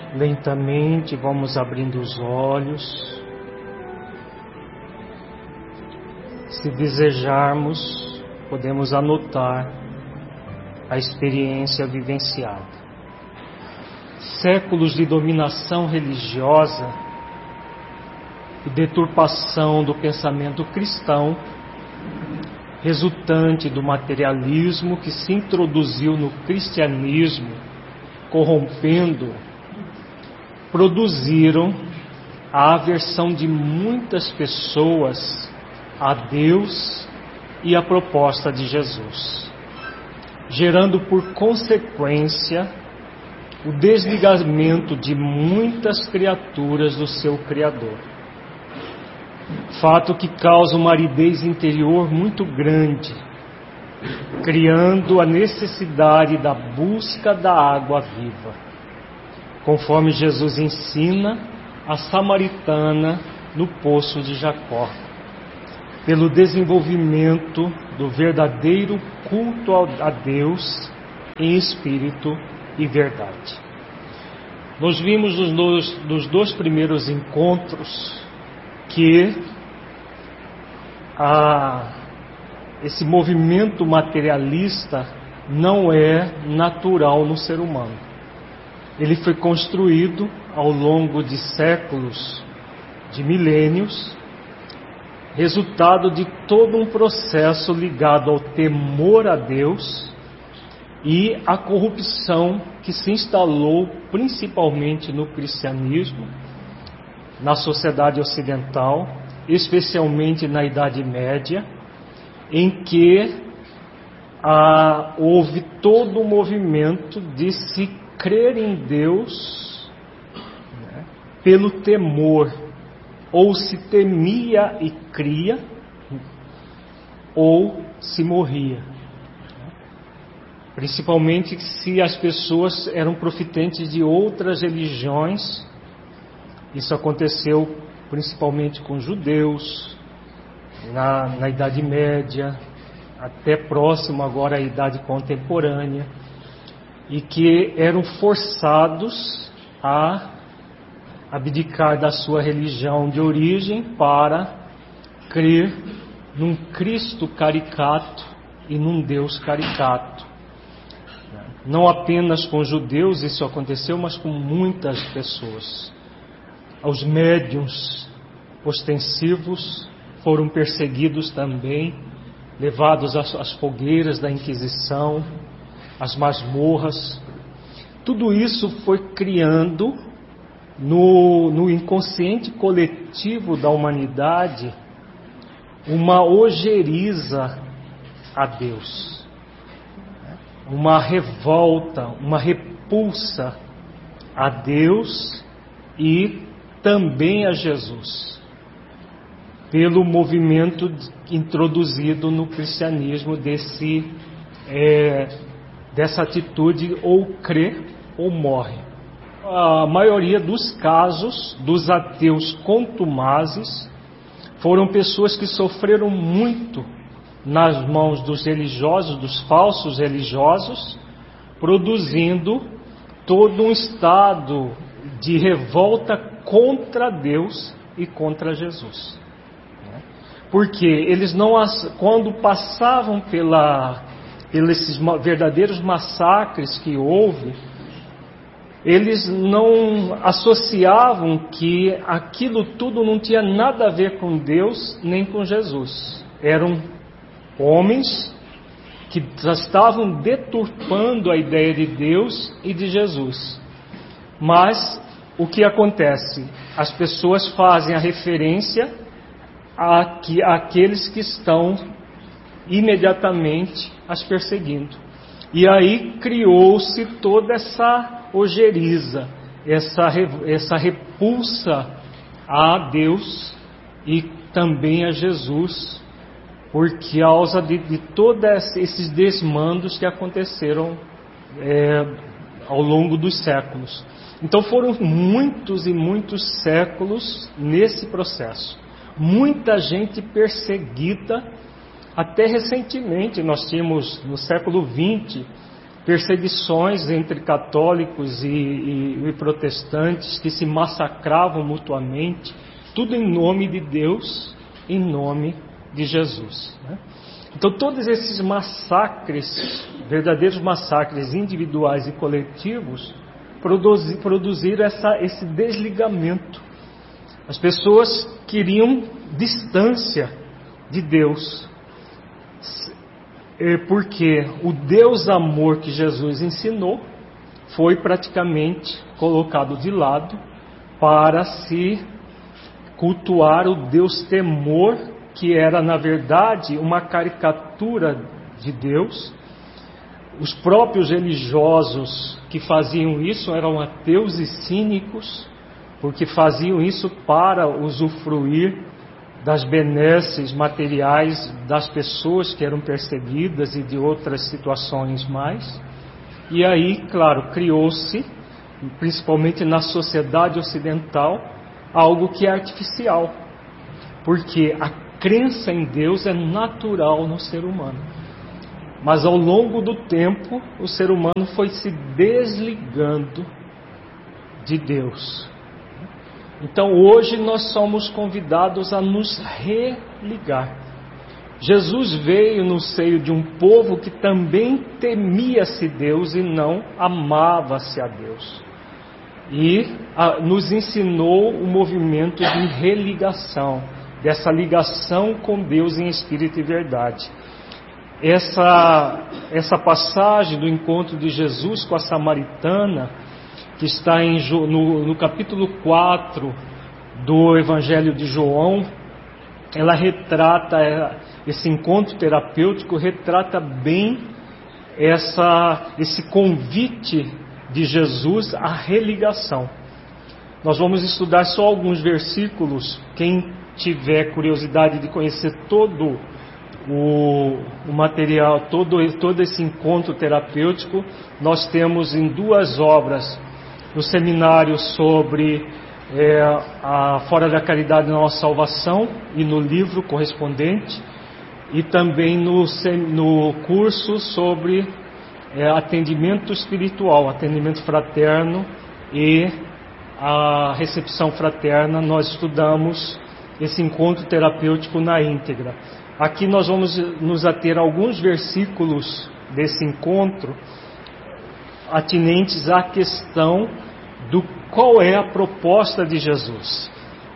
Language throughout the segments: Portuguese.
Lentamente vamos abrindo os olhos. Se desejarmos, podemos anotar a experiência vivenciada. Séculos de dominação religiosa e deturpação do pensamento cristão, resultante do materialismo que se introduziu no cristianismo, corrompendo, produziram a aversão de muitas pessoas a Deus e à proposta de Jesus, gerando por consequência o desligamento de muitas criaturas do seu Criador. Fato que causa uma aridez interior muito grande, criando a necessidade da busca da água viva, conforme Jesus ensina a samaritana no poço de Jacó, pelo desenvolvimento do verdadeiro culto a Deus em espírito e verdade. Nós vimos nos dois primeiros encontros que esse movimento materialista não é natural no ser humano. Ele foi construído ao longo de séculos, de milênios, resultado de todo um processo ligado ao temor a Deus e à corrupção que se instalou principalmente no cristianismo, na sociedade ocidental, especialmente na Idade Média, em que houve todo um movimento de se crer em Deus, né, pelo temor. Ou se temia e cria, ou se morria. Principalmente se as pessoas eram profetantes de outras religiões. Isso aconteceu principalmente com judeus, na Idade Média, até próximo agora à Idade Contemporânea, e que eram forçados a abdicar da sua religião de origem para crer num Cristo caricato e num Deus caricato. Não apenas com judeus isso aconteceu, mas com muitas pessoas. Os médiuns ostensivos foram perseguidos também, levados às fogueiras da Inquisição, às masmorras. Tudo isso foi criando no inconsciente coletivo da humanidade uma ojeriza a Deus, uma revolta, uma repulsa a Deus e também a Jesus, pelo movimento introduzido no cristianismo dessa atitude ou crê ou morre. A maioria dos casos dos ateus contumazes foram pessoas que sofreram muito nas mãos dos religiosos, dos falsos religiosos, produzindo todo um estado de revolta contra Deus e contra Jesus. Porque eles não, quando passavam pelos verdadeiros massacres que houve, eles não associavam que aquilo tudo não tinha nada a ver com Deus nem com Jesus. Eram homens que já estavam deturpando a ideia de Deus e de Jesus. Mas o que acontece? As pessoas fazem a referência àqueles que estão imediatamente as perseguindo. E aí criou-se toda essa ojeriza, essa repulsa a Deus e também a Jesus, por causa de todos esses desmandos que aconteceram ao longo dos séculos. Então foram muitos e muitos séculos nesse processo. Muita gente perseguida, até recentemente nós tínhamos no século XX perseguições entre católicos e protestantes que se massacravam mutuamente, tudo em nome de Deus, em nome de Jesus, né? Então todos esses massacres, verdadeiros massacres individuais e coletivos, produziram esse desligamento. As pessoas queriam distância de Deus, porque o Deus amor que Jesus ensinou foi praticamente colocado de lado para se cultuar o Deus temor, que era na verdade uma caricatura de Deus. Os próprios religiosos que faziam isso eram ateus e cínicos, porque faziam isso para usufruir das benesses materiais das pessoas que eram perseguidas e de outras situações mais. E aí, claro, criou-se, principalmente na sociedade ocidental, algo que é artificial, porque a crença em Deus é natural no ser humano. Mas ao longo do tempo, o ser humano foi se desligando de Deus. Então hoje nós somos convidados a nos religar. Jesus veio no seio de um povo que também temia-se Deus e não amava-se a Deus. E nos ensinou o movimento de religação, dessa ligação com Deus em espírito e verdade. Essa passagem do encontro de Jesus com a samaritana, que está no capítulo 4 do Evangelho de João, ela retrata, esse encontro terapêutico retrata bem esse convite de Jesus à religação. Nós vamos estudar só alguns versículos. Quem tiver curiosidade de conhecer todo o material, todo esse encontro terapêutico, nós temos em 2 obras, no seminário sobre Fora da Caridade Nossa Salvação, e no livro correspondente, e também no curso sobre atendimento espiritual, atendimento fraterno e a recepção fraterna. Nós estudamos esse encontro terapêutico na íntegra. Aqui nós vamos nos ater a alguns versículos desse encontro atinentes à questão do qual é a proposta de Jesus.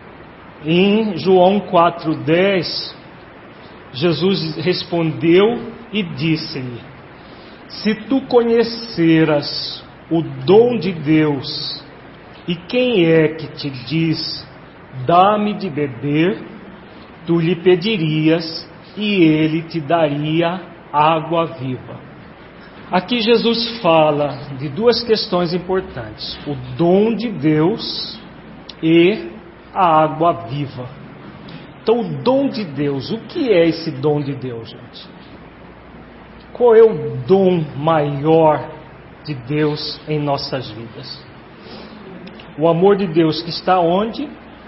Em João 4,10, Jesus respondeu e disse-lhe: se tu conheceras o dom de Deus e quem é que te diz, dá-me de beber, tu lhe pedirias e ele te daria água viva. Aqui Jesus fala de 2 questões importantes: o dom de Deus e a água viva. Então, o dom de Deus, o que é esse dom de Deus, gente? Qual é o dom maior de Deus em nossas vidas? O amor de Deus que está onde?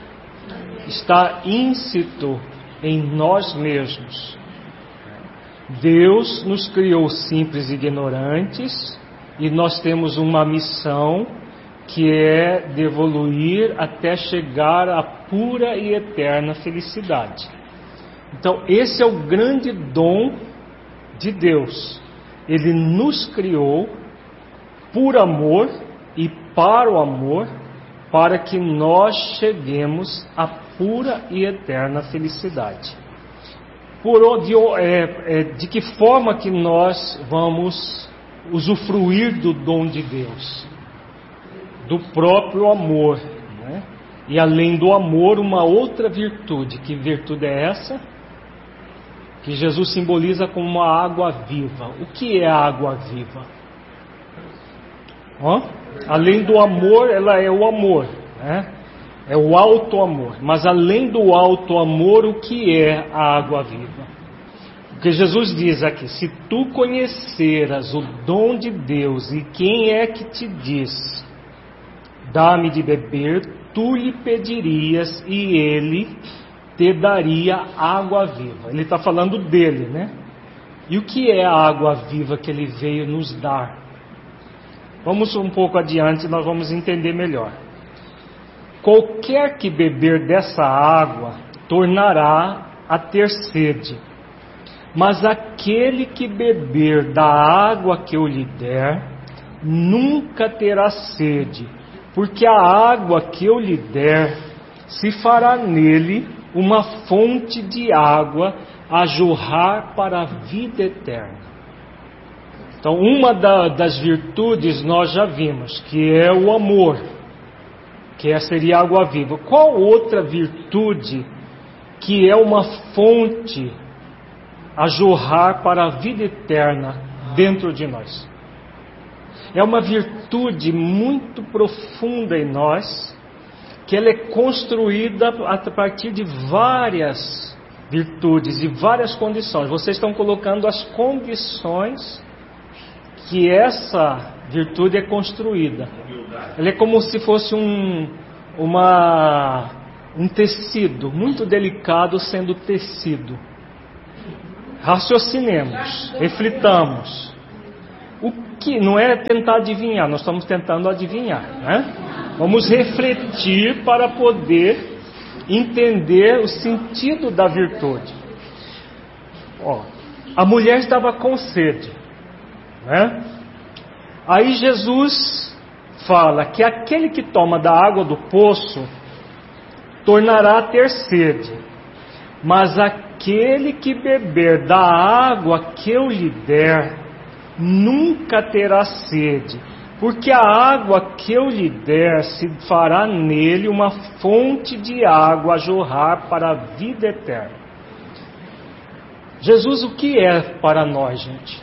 Está íncito em nós mesmos. Deus nos criou simples e ignorantes, e nós temos uma missão que é de evoluir até chegar à pura e eterna felicidade. Então esse é o grande dom de Deus. Ele nos criou por amor e para o amor, para que nós cheguemos à pura e eterna felicidade. De que forma que nós vamos usufruir do dom de Deus? Do próprio amor, né? E além do amor, uma outra virtude. Que virtude é essa? Que Jesus simboliza como uma água viva. O que é a água viva? Além do amor, ela é o amor, né? É o alto amor. Mas além do alto amor, o que é a água viva? Porque Jesus diz aqui: se tu conheceras o dom de Deus e quem é que te diz, dá-me de beber, tu lhe pedirias e ele te daria água viva. Ele está falando dele, né? E o que é a água viva que ele veio nos dar? Vamos um pouco adiante, nós vamos entender melhor. Qualquer que beber dessa água tornará a ter sede, mas aquele que beber da água que eu lhe der, nunca terá sede, porque a água que eu lhe der se fará nele uma fonte de água a jorrar para a vida eterna. Então, uma das virtudes nós já vimos, que é o amor, que seria a água viva. Qual outra virtude que é uma fonte a jorrar para a vida eterna dentro de nós? É uma virtude muito profunda em nós, que ela é construída a partir de várias virtudes e várias condições. Vocês estão colocando as condições que essa virtude é construída. Ela é como se fosse um tecido muito delicado sendo tecido. Raciocinemos, reflitamos. O que não é tentar adivinhar, nós estamos tentando adivinhar, né? Vamos refletir para poder entender o sentido da virtude. A mulher estava com sede, né? Aí Jesus fala que aquele que toma da água do poço tornará a ter sede, mas aquele que beber da água que eu lhe der nunca terá sede, porque a água que eu lhe der se fará nele uma fonte de água a jorrar para a vida eterna. Jesus, o que é para nós, gente?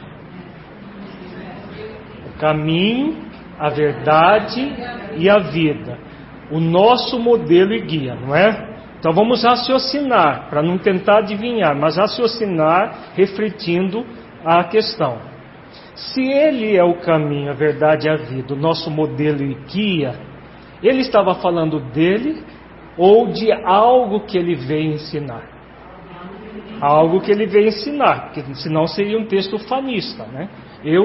O caminho, a verdade e a vida. O nosso modelo e guia, não é? Então vamos raciocinar, para não tentar adivinhar, mas raciocinar refletindo a questão. Se Ele é o caminho, a verdade e a vida, o nosso modelo e guia, Ele estava falando dele ou de algo que Ele veio ensinar? Algo que Ele veio ensinar, porque senão seria um texto fanista, né? Eu.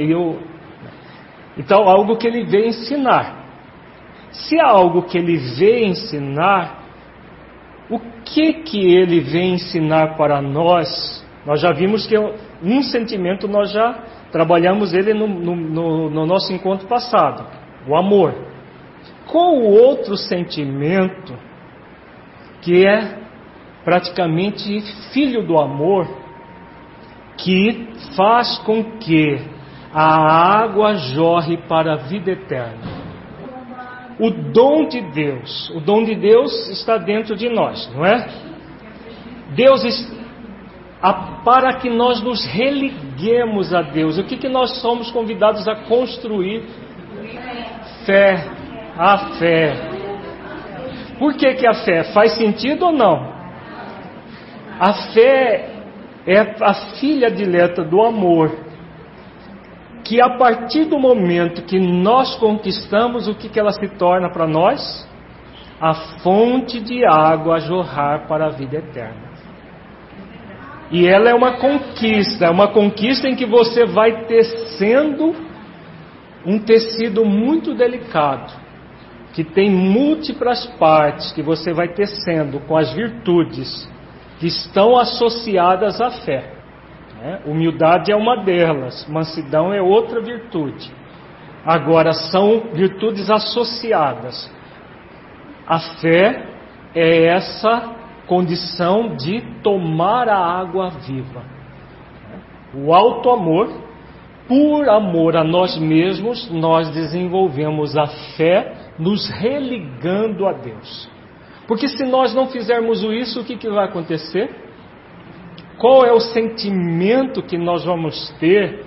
Então, algo que Ele veio ensinar. Se é algo que Ele veio ensinar, o que Ele vem ensinar para nós? Nós já vimos que um sentimento nós já trabalhamos ele no nosso encontro passado, o amor. Qual o outro sentimento que é praticamente filho do amor, que faz com que a água jorre para a vida eterna? O dom de Deus. O dom de Deus está dentro de nós, não é? Deus para que nós nos religuemos a Deus. O que nós somos convidados a construir? Fé. A fé. Por que a fé? Faz sentido ou não? A fé é a filha dileta do amor, que a partir do momento que nós conquistamos, o que ela se torna para nós? A fonte de água a jorrar para a vida eterna. E ela é uma conquista em que você vai tecendo um tecido muito delicado, que tem múltiplas partes, que você vai tecendo com as virtudes que estão associadas à fé. Humildade é uma delas, mansidão é outra virtude. Agora, são virtudes associadas. A fé é essa condição de tomar a água viva. O alto amor, por amor a nós mesmos, nós desenvolvemos a fé nos religando a Deus. Porque se nós não fizermos isso, o que vai acontecer? Qual é o sentimento que nós vamos ter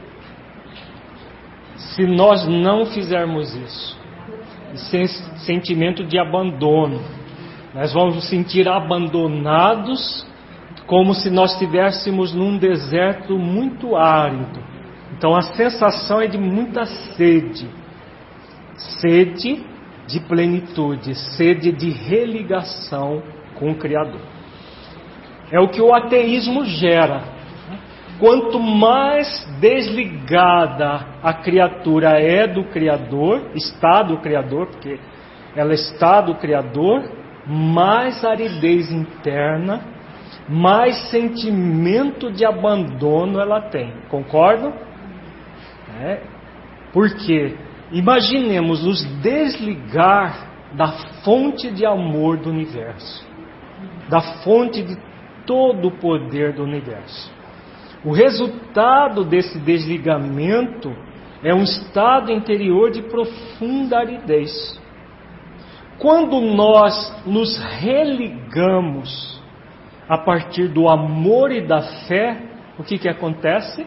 se nós não fizermos isso? Sentimento de abandono. Nós vamos nos sentir abandonados, como se nós estivéssemos num deserto muito árido. Então a sensação é de muita sede. Sede de plenitude, sede de religação com o Criador. É o que o ateísmo gera. Quanto mais desligada a criatura é do Criador, está do Criador, porque ela está do Criador, mais aridez interna, mais sentimento de abandono ela tem. Concordam? Porque imaginemos nos desligar da fonte de amor do universo, da fonte de todo o poder do universo. O resultado desse desligamento é um estado interior de profunda aridez. Quando nós nos religamos a partir do amor e da fé, o que acontece?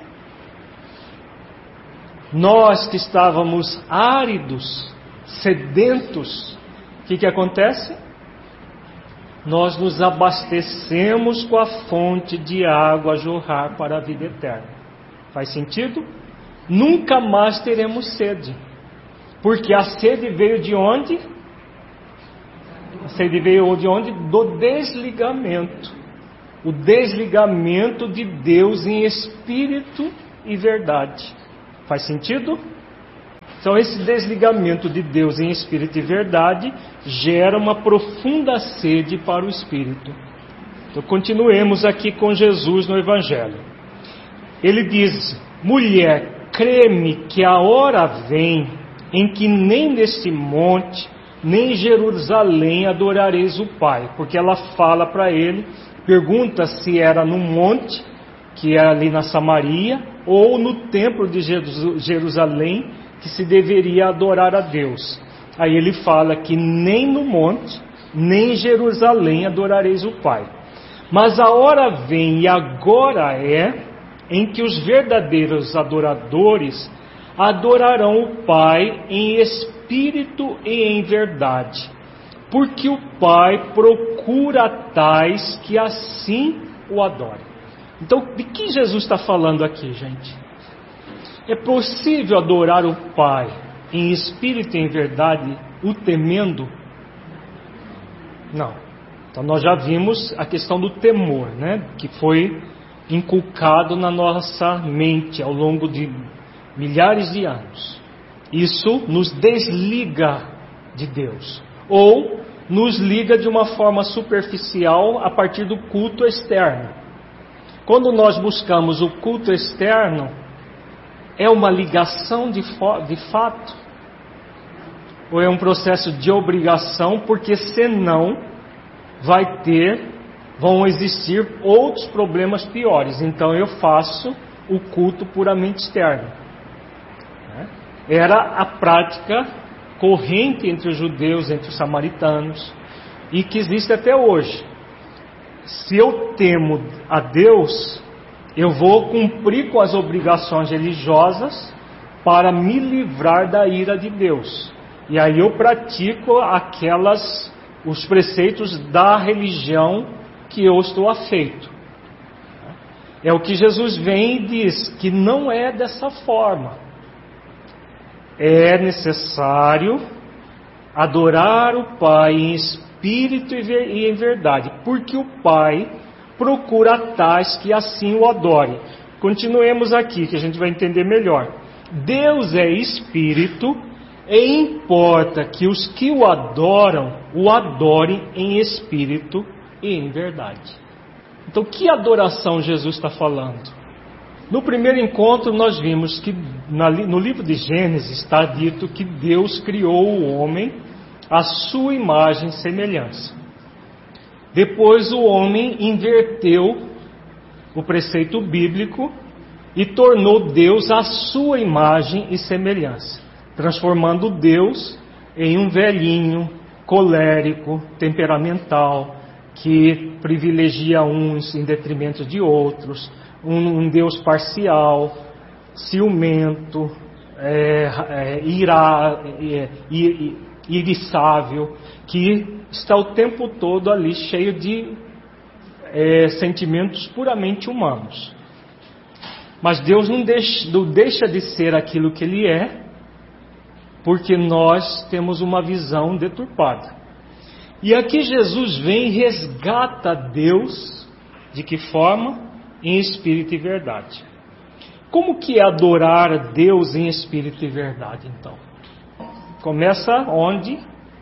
Nós que estávamos áridos, sedentos, o que acontece? Nós nos abastecemos com a fonte de água a jorrar para a vida eterna. Faz sentido? Nunca mais teremos sede. Porque a sede veio de onde? A sede veio de onde? Do desligamento. O desligamento de Deus em espírito e verdade. Faz sentido? Então esse desligamento de Deus em espírito e verdade gera uma profunda sede para o espírito. Então continuemos aqui com Jesus no Evangelho. Ele diz: mulher, crê-me que a hora vem em que nem neste monte, nem em Jerusalém adorareis o Pai. Porque ela fala para ele, pergunta se era no monte, que é ali na Samaria, ou no templo de Jerusalém, que se deveria adorar a Deus. Aí ele fala que nem no monte, nem em Jerusalém adorareis o Pai. Mas a hora vem, e agora é, em que os verdadeiros adoradores adorarão o Pai em espírito e em verdade. Porque o Pai procura tais que assim o adorem. Então, de que Jesus está falando aqui, gente? É possível adorar o Pai em espírito e em verdade, o temendo? Não. Então nós já vimos a questão do temor, né? Que foi inculcado na nossa mente ao longo de milhares de anos. Isso nos desliga de Deus. Ou nos liga de uma forma superficial a partir do culto externo. Quando nós buscamos o culto externo, é uma ligação de fato? Ou é um processo de obrigação, porque senão vão existir outros problemas piores. Então eu faço o culto puramente externo. Era a prática corrente entre os judeus, entre os samaritanos, e que existe até hoje. Se eu temo a Deus, eu vou cumprir com as obrigações religiosas para me livrar da ira de Deus. E aí eu pratico os preceitos da religião que eu estou afeito. É o que Jesus vem e diz, que não é dessa forma. É necessário adorar o Pai em espírito e em verdade, porque o Pai procura tais que assim o adorem. Continuemos aqui, que a gente vai entender melhor. Deus é espírito e importa que os que o adorem em espírito e em verdade. Então, que adoração Jesus está falando? No primeiro encontro nós vimos que no livro de Gênesis está dito que Deus criou o homem à sua imagem e semelhança. Depois o homem inverteu o preceito bíblico e tornou Deus à sua imagem e semelhança, transformando Deus em um velhinho colérico, temperamental, que privilegia uns em detrimento de outros, um Deus parcial, ciumento, iriçável, que está o tempo todo ali cheio de sentimentos puramente humanos. Mas Deus não deixa de ser aquilo que Ele é, porque nós temos uma visão deturpada. E aqui Jesus vem e resgata Deus, de que forma? em espírito e verdade. Como que é adorar a Deus em espírito e verdade, então? Começa onde?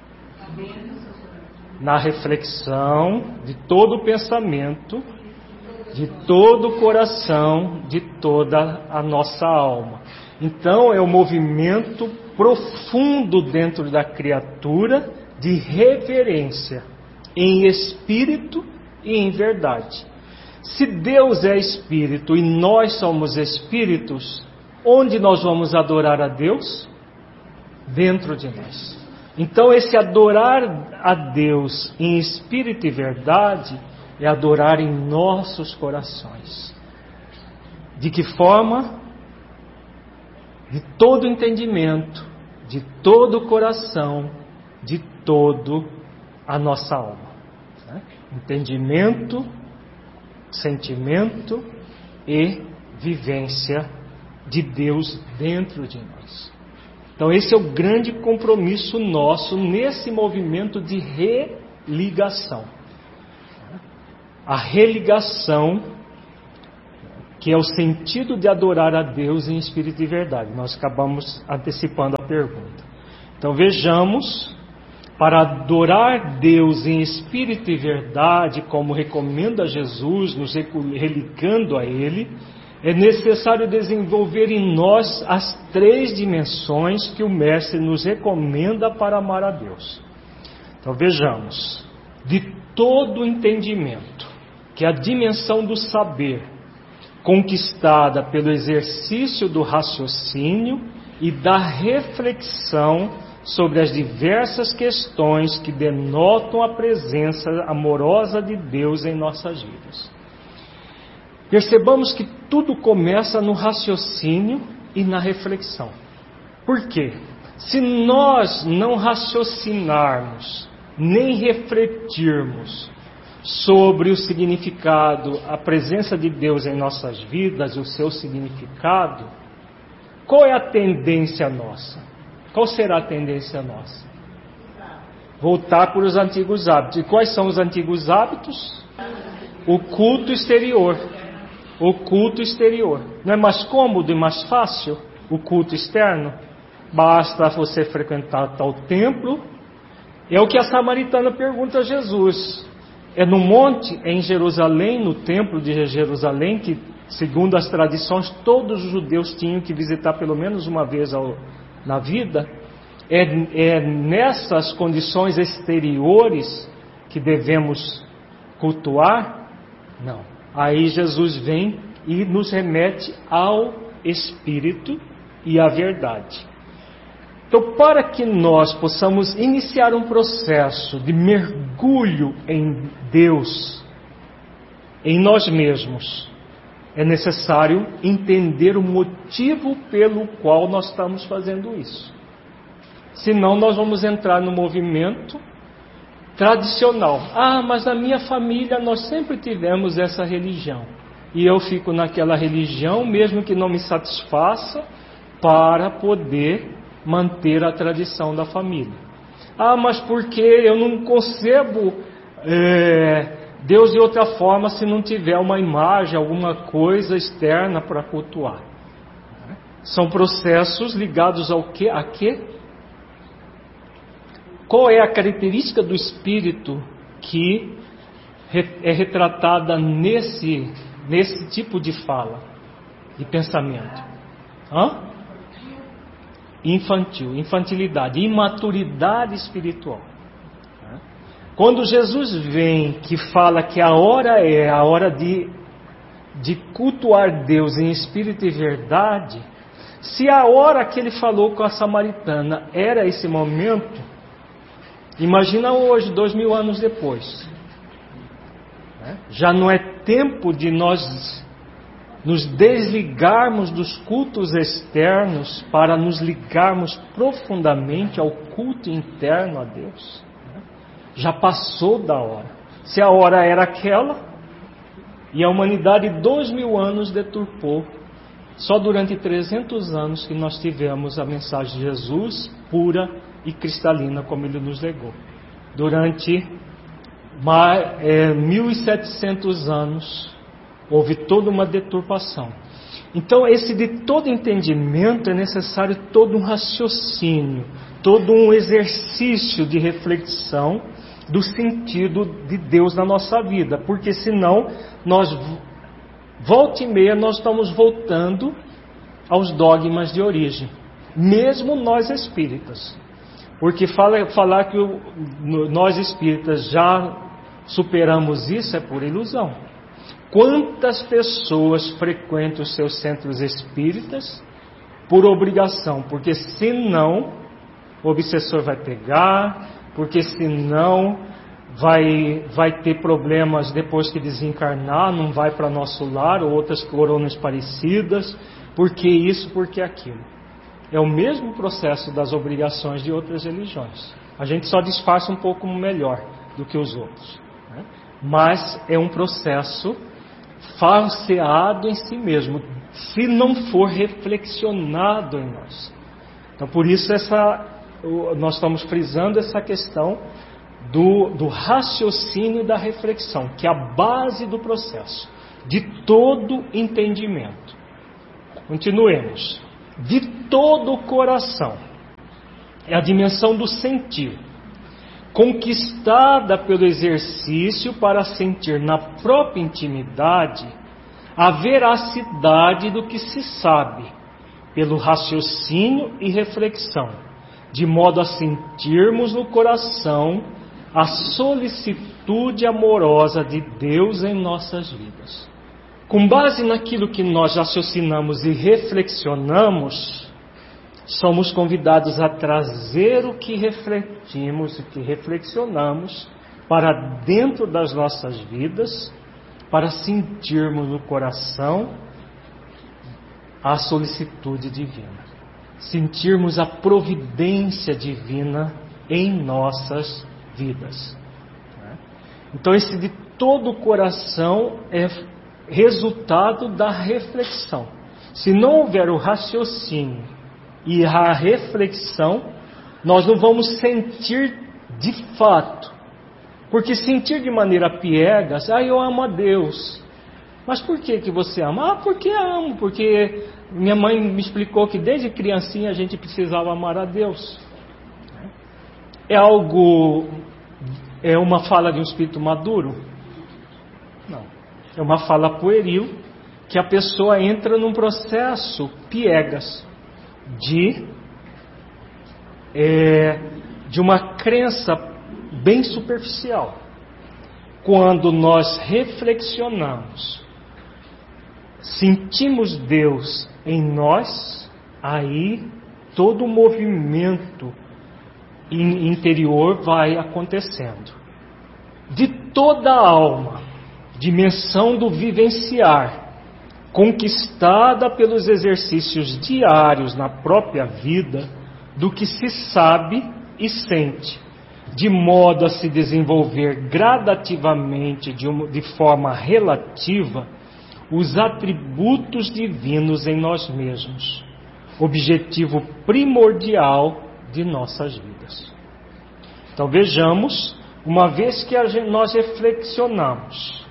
Na reflexão de todo o pensamento, de todo o coração, de toda a nossa alma. Então é um movimento profundo dentro da criatura de reverência em espírito e em verdade. Se Deus é espírito e nós somos espíritos, onde nós vamos adorar a Deus? Dentro de nós. Então esse adorar a Deus em espírito e verdade é adorar em nossos corações. De que forma? De todo entendimento, de todo o coração, de todo a nossa alma. Entendimento, sentimento e vivência de Deus dentro de nós. Então esse é o grande compromisso nosso nesse movimento de religação. A religação, que é o sentido de adorar a Deus em espírito e verdade. Nós acabamos antecipando a pergunta. Então vejamos, para adorar Deus em espírito e verdade, como recomenda Jesus, nos religando a Ele, é necessário desenvolver em nós as 3 dimensões que o Mestre nos recomenda para amar a Deus. Então vejamos, de todo o entendimento, que é a dimensão do saber, conquistada pelo exercício do raciocínio e da reflexão sobre as diversas questões que denotam a presença amorosa de Deus em nossas vidas. Percebamos que tudo começa no raciocínio e na reflexão. Por quê? Se nós não raciocinarmos, nem refletirmos sobre o significado, a presença de Deus em nossas vidas, o seu significado, qual é a tendência nossa? Qual será a tendência nossa? Voltar para os antigos hábitos. E quais são os antigos hábitos? O culto exterior. O culto exterior. Não é mais cômodo e mais fácil o culto externo? Basta você frequentar tal templo. É o que a samaritana pergunta a Jesus. É no monte, é em Jerusalém, no templo de Jerusalém, que, segundo as tradições, todos os judeus tinham que visitar pelo menos uma vez na vida. É nessas condições exteriores que devemos cultuar? Não. Aí Jesus vem e nos remete ao Espírito e à verdade. Então, para que nós possamos iniciar um processo de mergulho em Deus, em nós mesmos, é necessário entender o motivo pelo qual nós estamos fazendo isso. Senão nós vamos entrar no movimento tradicional. Ah, mas na minha família nós sempre tivemos essa religião. E eu fico naquela religião, mesmo que não me satisfaça, para poder manter a tradição da família. Ah, mas porque eu não concebo Deus de outra forma se não tiver uma imagem, alguma coisa externa para cultuar. São processos ligados ao quê? A quê? Qual é a característica do espírito que é retratada nesse tipo de fala e pensamento? Infantil, infantilidade, imaturidade espiritual. Quando Jesus vem, que fala que a hora é a hora de cultuar Deus em espírito e verdade, se a hora que ele falou com a samaritana era esse momento, imagina hoje, 2000 anos depois. Já não é tempo de nós nos desligarmos dos cultos externos para nos ligarmos profundamente ao culto interno a Deus. Já passou da hora. Se a hora era aquela, e a humanidade 2000 anos deturpou, só durante 300 anos que nós tivemos a mensagem de Jesus pura e cristalina, como Ele nos legou. Durante 1700 anos Houve toda uma deturpação. Então, esse de todo entendimento é necessário todo um raciocínio, todo um exercício de reflexão do sentido de Deus na nossa vida, porque senão nós, volta e meia, nós estamos voltando aos dogmas de origem, mesmo nós espíritas, porque falar que nós espíritas já superamos isso é pura ilusão. Quantas pessoas frequentam os seus centros espíritas por obrigação, porque senão o obsessor vai pegar, porque senão vai ter problemas depois que desencarnar, não vai para nosso lar, ou outras coronas parecidas, porque isso, porque aquilo. É o mesmo processo das obrigações de outras religiões. A gente só disfarça um pouco melhor do que os outros, né? Mas é um processo falseado em si mesmo, se não for reflexionado em nós. Então, por isso nós estamos frisando essa questão do raciocínio e da reflexão, que é a base do processo, de todo entendimento. Continuemos. De todo o coração, é a dimensão do sentir, conquistada pelo exercício para sentir na própria intimidade a veracidade do que se sabe, pelo raciocínio e reflexão, de modo a sentirmos no coração a solicitude amorosa de Deus em nossas vidas. Com base naquilo que nós raciocinamos e reflexionamos, somos convidados a trazer o que refletimos, o que reflexionamos, para dentro das nossas vidas, para sentirmos no coração a solicitude divina, sentirmos a providência divina em nossas vidas. Então, esse de todo o coração é resultado da reflexão. Se não houver o raciocínio e a reflexão, nós não vamos sentir de fato. Porque sentir de maneira piegas, eu amo a Deus. Mas por que você ama? Porque amo, porque minha mãe me explicou que desde criancinha a gente precisava amar a Deus. É uma fala de um espírito maduro? Não. É uma fala pueril, que a pessoa entra num processo piegas de uma crença bem superficial. Quando nós reflexionamos, sentimos Deus em nós, aí todo o movimento interior vai acontecendo. De toda a alma, dimensão do vivenciar, conquistada pelos exercícios diários na própria vida, do que se sabe e sente, de modo a se desenvolver gradativamente, de forma relativa, os atributos divinos em nós mesmos, objetivo primordial de nossas vidas. Então vejamos, uma vez que nós reflexionamos,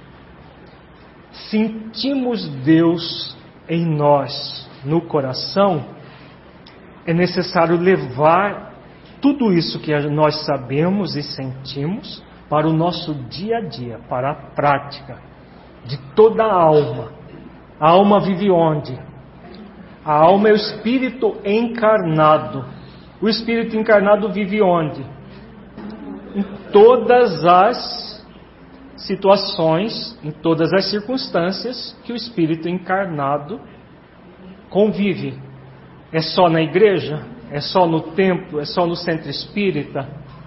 sentimos Deus em nós, no coração, é necessário levar tudo isso que nós sabemos e sentimos para o nosso dia a dia, para a prática de toda a alma. A alma vive onde? A alma é o espírito encarnado. O espírito encarnado vive onde? Em todas as situações, em todas as circunstâncias que o espírito encarnado convive. É só na igreja? É só no templo? É só no centro espírita?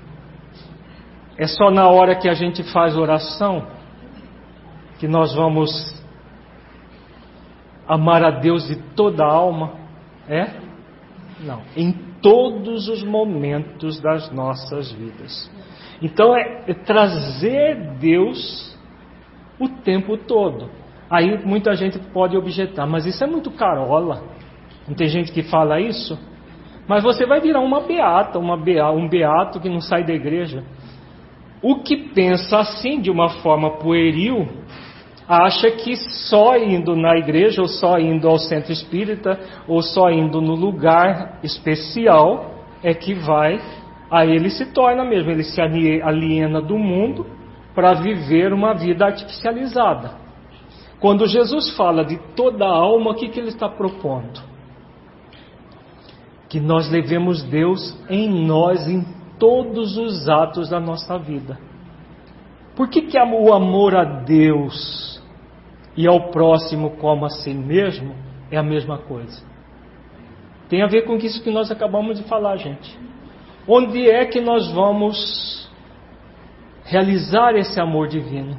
É só na hora que a gente faz oração que nós vamos amar a Deus de toda a alma? Não. Em todos os momentos das nossas vidas. Então é trazer Deus o tempo todo. Aí muita gente pode objetar, mas isso é muito carola. Não tem gente que fala isso? Mas você vai virar uma beata, um beato que não sai da igreja. O que pensa assim de uma forma pueril acha que só indo na igreja, ou só indo ao centro espírita, ou só indo no lugar especial, é que vai, aí ele se torna mesmo, ele se aliena do mundo para viver uma vida artificializada. Quando Jesus fala de toda a alma, o que ele está propondo? Que nós levemos Deus em nós, em todos os atos da nossa vida. Por que o amor a Deus e ao próximo como a si mesmo é a mesma coisa? Tem a ver com isso que nós acabamos de falar, gente. Onde é que nós vamos realizar esse amor divino?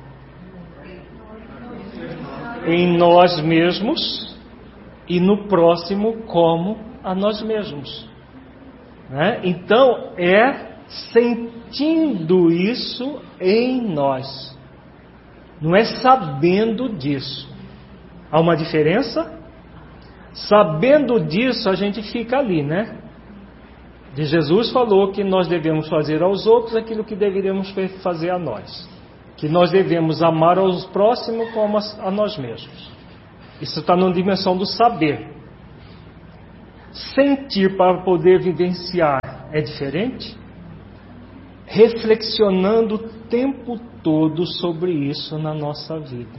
Em nós mesmos e no próximo como a nós mesmos. Né? Então, é sentindo isso em nós. Não é sabendo disso. Há uma diferença? Sabendo disso, a gente fica ali, né? De Jesus falou que nós devemos fazer aos outros aquilo que deveríamos fazer a nós. Que nós devemos amar aos próximos como a nós mesmos. Isso está na dimensão do saber. Sentir para poder vivenciar é diferente? Reflexionando o tempo todo sobre isso na nossa vida.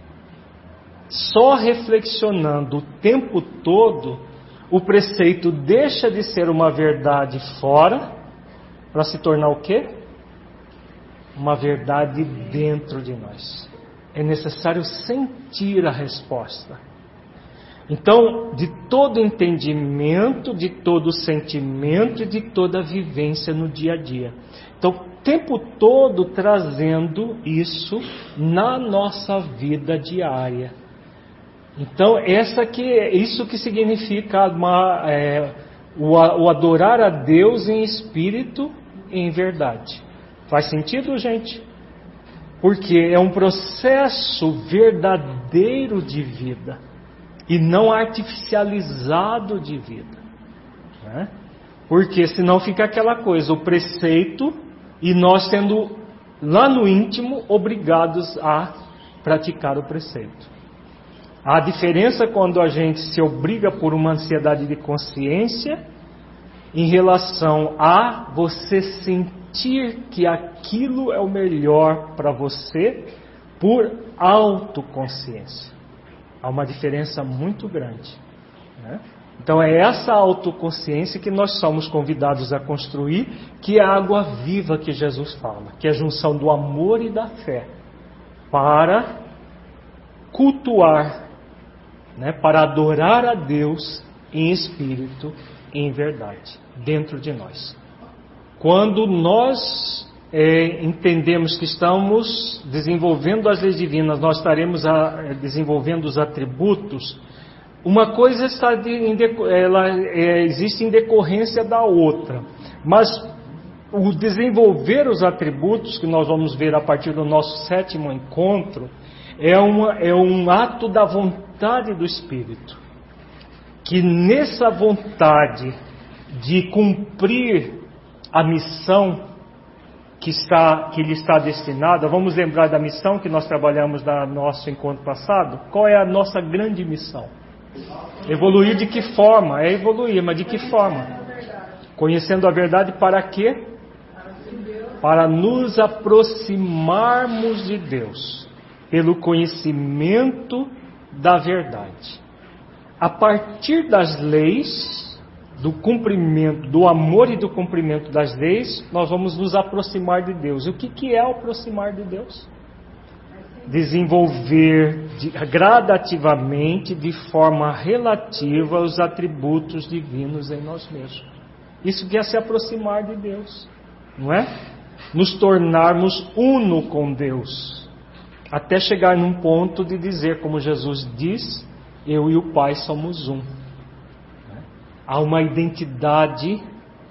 Só reflexionando o tempo todo, o preceito deixa de ser uma verdade fora para se tornar o quê? Uma verdade dentro de nós. É necessário sentir a resposta. Então, de todo entendimento, de todo sentimento e de toda vivência no dia a dia. Então, o tempo todo trazendo isso na nossa vida diária. Então, isso que significa o adorar a Deus em espírito e em verdade. Faz sentido, gente? Porque é um processo verdadeiro de vida e não artificializado de vida. Né? Porque senão fica aquela coisa, o preceito, e nós sendo lá no íntimo obrigados a praticar o preceito. A diferença quando a gente se obriga por uma ansiedade de consciência em relação a você sentir que aquilo é o melhor para você por autoconsciência. Há uma diferença muito grande. Né? Então é essa autoconsciência que nós somos convidados a construir, que é a água viva que Jesus fala, que é a junção do amor e da fé, para cultuar, né, para adorar a Deus em espírito e em verdade, dentro de nós. Quando nós entendemos que estamos desenvolvendo as leis divinas, nós estaremos desenvolvendo os atributos. Uma coisa existe em decorrência da outra, mas o desenvolver os atributos, que nós vamos ver a partir do nosso 7º encontro, é um ato da vontade do Espírito, que nessa vontade de cumprir a missão que lhe está destinada, vamos lembrar da missão que nós trabalhamos no nosso encontro passado? Qual é a nossa grande missão? Evoluir de que forma? É evoluir, mas de que forma? Conhecendo a verdade para quê? Para nos aproximarmos de Deus, pelo conhecimento da verdade. A partir das leis, do cumprimento, do amor e do cumprimento das leis, nós vamos nos aproximar de Deus. O que é aproximar de Deus? Desenvolver gradativamente, de forma relativa, os atributos divinos em nós mesmos. Isso que é se aproximar de Deus, não é? Nos tornarmos uno com Deus, até chegar num ponto de dizer, como Jesus diz, eu e o Pai somos um. Há uma identidade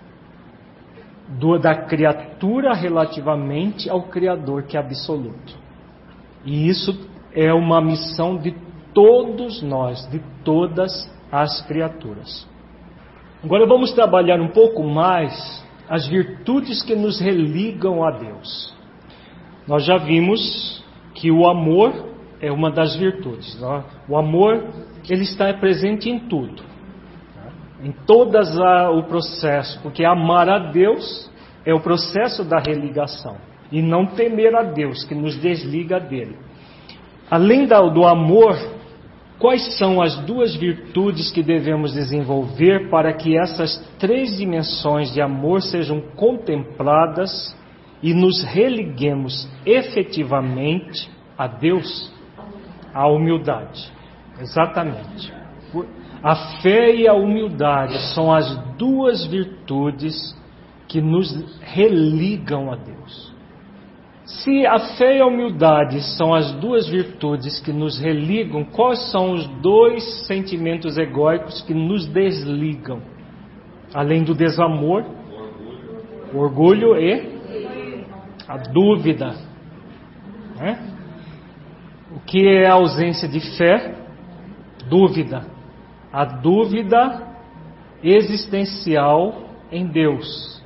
da criatura relativamente ao Criador, que é absoluto. E isso é uma missão de todos nós, de todas as criaturas. Agora vamos trabalhar um pouco mais as virtudes que nos religam a Deus. Nós já vimos que o amor é uma das virtudes. O amor, ele está presente em tudo, em todas o processo, porque amar a Deus é o processo da religação, e não temer a Deus, que nos desliga dele. Além do amor, quais são as duas virtudes que devemos desenvolver para que essas três dimensões de amor sejam contempladas e nos religuemos efetivamente a Deus? A humildade. Exatamente. A fé e a humildade são as duas virtudes que nos religam a Deus. Se a fé e a humildade são as duas virtudes que nos religam, quais são os dois sentimentos egóicos que nos desligam? Além do desamor, o orgulho e a dúvida. O que é a ausência de fé? Dúvida. A dúvida existencial em Deus,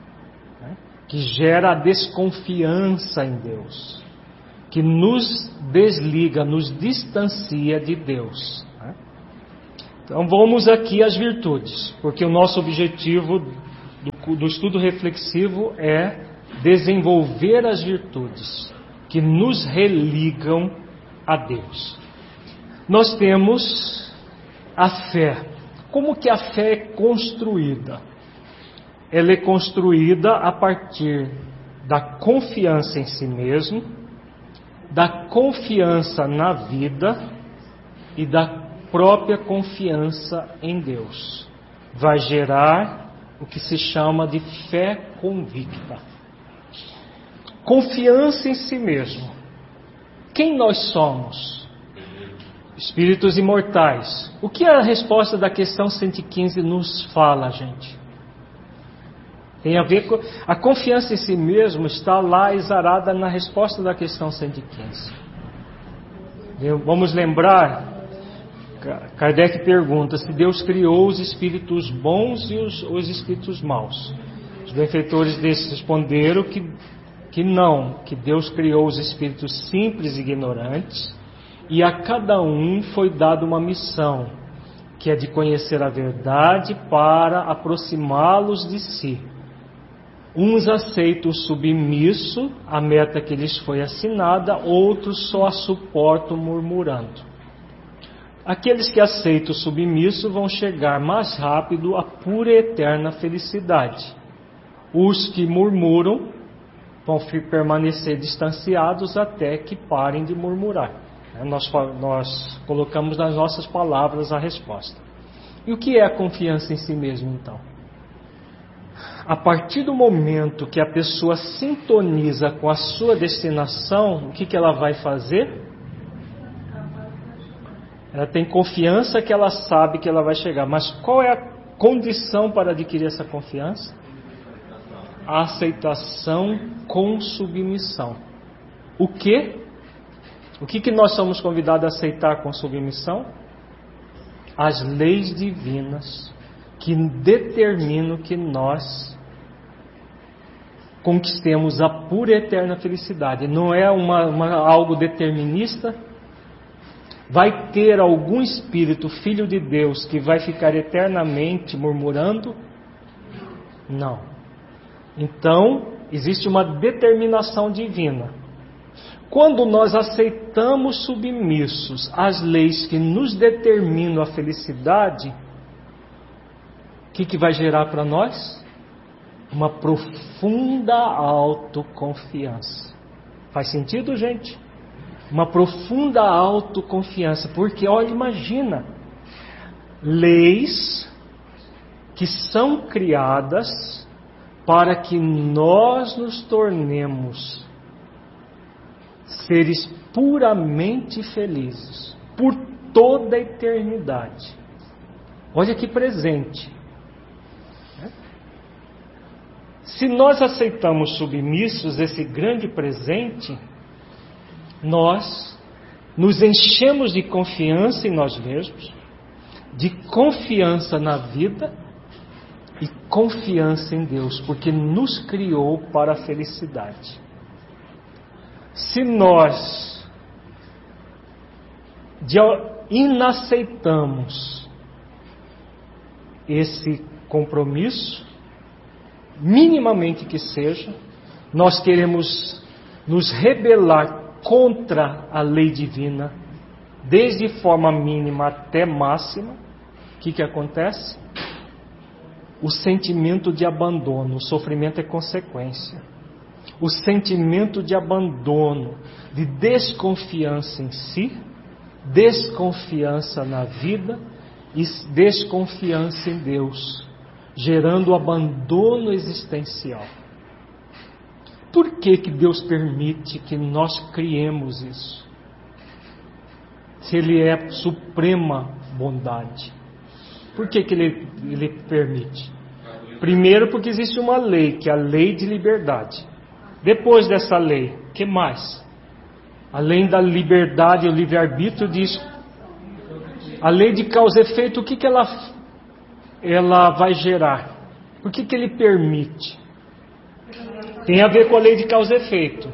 que gera a desconfiança em Deus, que nos desliga, nos distancia de Deus. Então vamos aqui às virtudes, porque o nosso objetivo do estudo reflexivo é desenvolver as virtudes que nos religam a Deus. Nós temos a fé. Como que a fé é construída? Ela é construída a partir da confiança em si mesmo, da confiança na vida e da própria confiança em Deus. Vai gerar o que se chama de fé convicta. Confiança em si mesmo. Quem nós somos? Espíritos imortais. O que a resposta da questão 115 nos fala, gente? Tem a ver com... A confiança em si mesmo está lá exarada na resposta da questão 115. Vamos lembrar, Kardec pergunta se Deus criou os espíritos bons e os espíritos maus. Os benfeitores desses responderam que não, que Deus criou os espíritos simples e ignorantes, e a cada um foi dada uma missão, que é de conhecer a verdade para aproximá-los de si. Uns aceitam o submisso, a meta que lhes foi assinada, outros só a suportam murmurando. Aqueles que aceitam o submisso vão chegar mais rápido à pura e eterna felicidade. Os que murmuram vão permanecer distanciados até que parem de murmurar. Nós colocamos nas nossas palavras a resposta. E o que é a confiança em si mesmo, então? A partir do momento que a pessoa sintoniza com a sua destinação, o que ela vai fazer? Ela tem confiança que ela sabe que ela vai chegar. Mas qual é a condição para adquirir essa confiança? A aceitação com submissão. O quê? O que nós somos convidados a aceitar com submissão? As leis divinas que determinam que nós conquistemos a pura e eterna felicidade. Não é algo determinista. Vai ter algum espírito, filho de Deus, que vai ficar eternamente murmurando? Não. Então, existe uma determinação divina. Quando nós aceitamos submissos às leis que nos determinam a felicidade, o que vai gerar para nós? Uma profunda autoconfiança. Faz sentido, gente? Uma profunda autoconfiança. Porque, olha, imagina, leis que são criadas para que nós nos tornemos seres puramente felizes por toda a eternidade. Olha que presente. Se nós aceitamos submissos esse grande presente, nós nos enchemos de confiança em nós mesmos, de confiança na vida e confiança em Deus, porque nos criou para a felicidade. Se nós inaceitamos esse compromisso, minimamente que seja, nós queremos nos rebelar contra a lei divina, desde forma mínima até máxima, o que acontece? O sentimento de abandono, o sofrimento é consequência. O sentimento de abandono, de desconfiança em si, desconfiança na vida e desconfiança em Deus, gerando abandono existencial. Por que Deus permite que nós criemos isso? Se Ele é suprema bondade. Por que ele permite? Primeiro, porque existe uma lei, que é a lei de liberdade. Depois dessa lei, o que mais? Além da liberdade e o livre-arbítrio, diz a lei de causa e efeito, o que ela vai gerar? Por que Ele permite? Tem a ver com a lei de causa e efeito.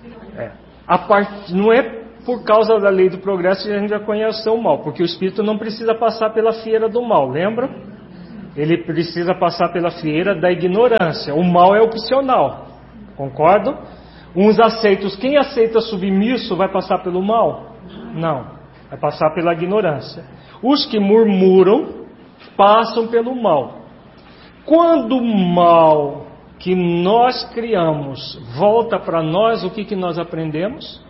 Não é por causa da lei do progresso que a gente vai conhecer o mal, porque o espírito não precisa passar pela fieira do mal, lembra? Ele precisa passar pela fieira da ignorância. O mal é opcional, concordam? Uns aceitam, quem aceita submisso vai passar pelo mal? Não, vai passar pela ignorância. Os que murmuram passam pelo mal. Quando o mal que nós criamos volta para nós, o que nós aprendemos?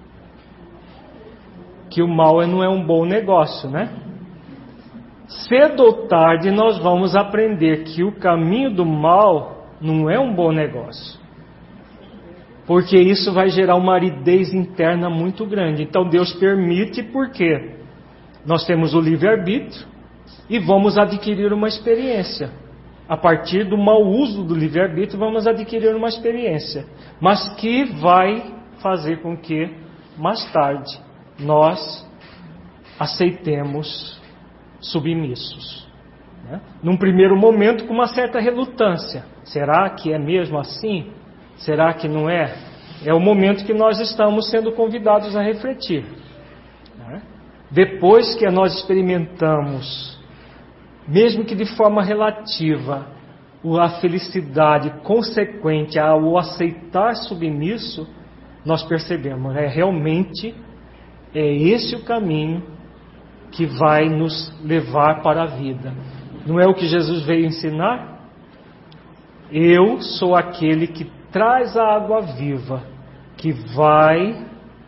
Que o mal não é um bom negócio, né? Cedo ou tarde nós vamos aprender que o caminho do mal não é um bom negócio. Porque isso vai gerar uma aridez interna muito grande. Então Deus permite porque nós temos o livre-arbítrio e vamos adquirir uma experiência. A partir do mau uso do livre-arbítrio vamos adquirir uma experiência. Mas que vai fazer com que mais tarde nós aceitemos submissos, né? Num primeiro momento com uma certa relutância. Será que é mesmo assim? Será que não é? É o momento que nós estamos sendo convidados a refletir, né? Depois que nós experimentamos, mesmo que de forma relativa, a felicidade consequente ao aceitar submisso, nós percebemos, realmente é esse o caminho que vai nos levar para a vida. Não é o que Jesus veio ensinar? Eu sou aquele que traz a água viva, que vai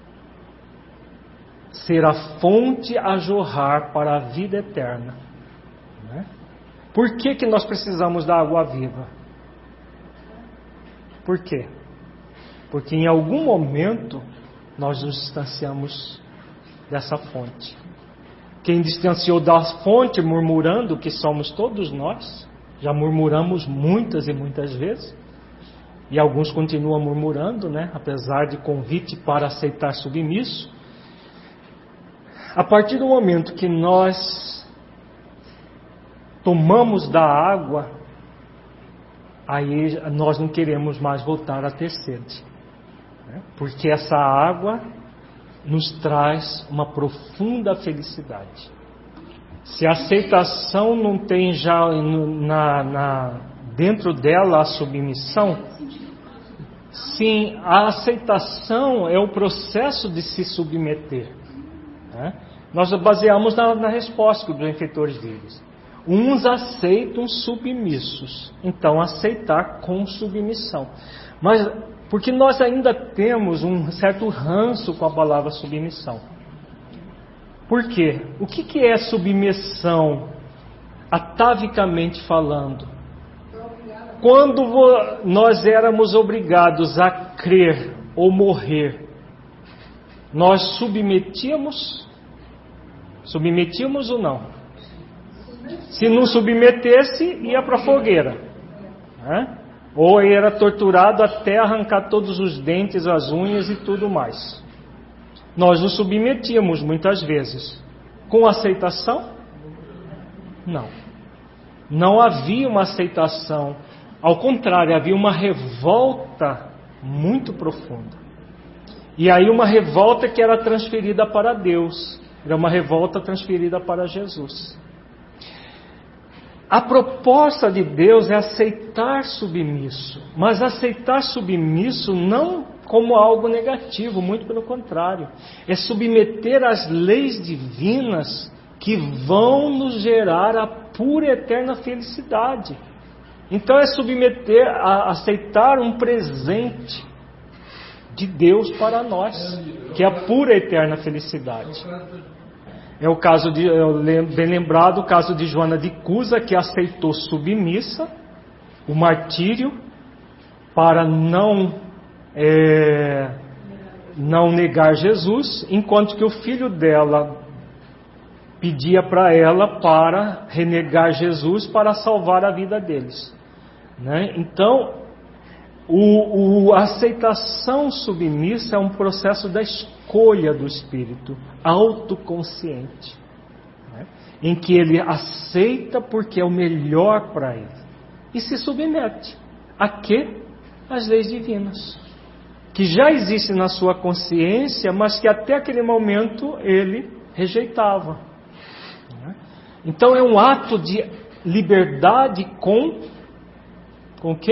ser a fonte a jorrar para a vida eterna. Por que nós precisamos da água viva? Por quê? Porque em algum momento nós nos distanciamos dessa fonte. Quem distanciou da fonte murmurando, que somos todos nós, já murmuramos muitas e muitas vezes, e alguns continuam murmurando, né? Apesar de convite para aceitar submisso. A partir do momento que nós tomamos da água, aí nós não queremos mais voltar a ter sede, né? Porque essa água nos traz uma profunda felicidade. Se a aceitação não tem já dentro dela a submissão, sim, a aceitação é o processo de se submeter, né? Nós baseamos na resposta dos benfeitores deles. Uns aceitam submissos, então aceitar com submissão. Mas porque nós ainda temos um certo ranço com a palavra submissão. Por quê? O que é submissão, atavicamente falando? Quando nós éramos obrigados a crer ou morrer, nós submetíamos ou não? Se não submetesse, ia para a fogueira, né? Ou era torturado até arrancar todos os dentes, as unhas e tudo mais. Nós nos submetíamos muitas vezes. Com aceitação? Não. Não havia uma aceitação. Ao contrário, havia uma revolta muito profunda. E aí uma revolta que era transferida para Deus. Era uma revolta transferida para Jesus. A proposta de Deus é aceitar submisso, mas aceitar submisso não como algo negativo, muito pelo contrário. É submeter às leis divinas que vão nos gerar a pura e eterna felicidade. Então é submeter, a aceitar um presente de Deus para nós, que é a pura e eterna felicidade. É o caso bem lembrado, o caso de Joana de Cusa, que aceitou submissa o martírio para não negar Jesus, enquanto que o filho dela pedia para ela para renegar Jesus para salvar a vida deles, né? Então, a aceitação submissa é um processo da escolha do espírito autoconsciente, né? Em que ele aceita porque é o melhor para ele e se submete a quê? Às leis divinas, que já existem na sua consciência, mas que até aquele momento ele rejeitava, né? Então é um ato de liberdade com o quê?